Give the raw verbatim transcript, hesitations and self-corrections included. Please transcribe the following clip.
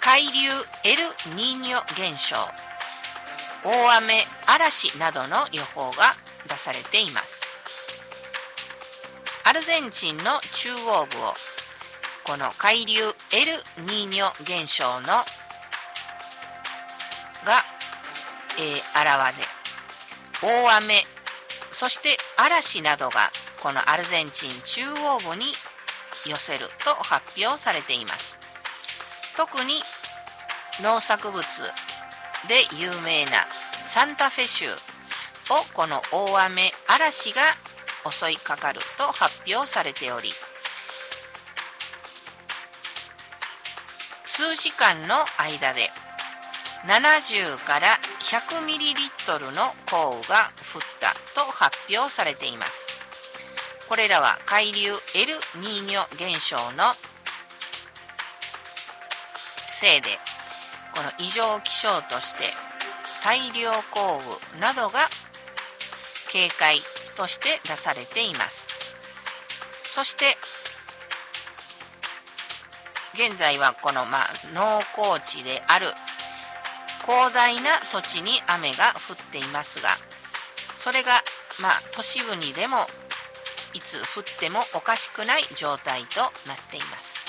海流エルニーニョ現象、大雨、嵐などの予報が出されています。アルゼンチンの中央部をこの海流エルニーニョ現象のが、えー、現れ、大雨そして嵐などがこのアルゼンチン中央部に寄せると発表されています。特に農作物で有名なサンタフェ州をこの大雨嵐が襲いかかると発表されており、数時間の間でななじゅうからひゃくミリリットルの降雨が降ったと発表されています。これらは海流エルニーニョ現象のせいで、この異常気象として大量降雨などが警戒として出されています。そして現在はこの、まあ、農耕地である広大な土地に雨が降っていますが、それが、まあ、都市部にでもいつ降ってもおかしくない状態となっています。